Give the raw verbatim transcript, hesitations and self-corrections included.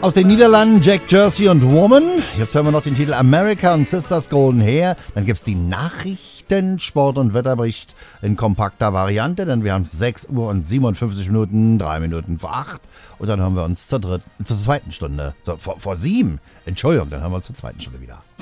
Aus den Niederlanden Jack Jersey und Woman. Jetzt hören wir noch den Titel America und Sisters Golden Hair. Dann gibt es die Nachrichten, Sport und Wetterbericht in kompakter Variante. Denn wir haben sechs Uhr und siebenundfünfzig Minuten, drei Minuten vor acht. Und dann hören wir uns zur, dritten, zur zweiten Stunde, so, vor, vor sieben. Entschuldigung, dann hören wir uns zur zweiten Stunde wieder.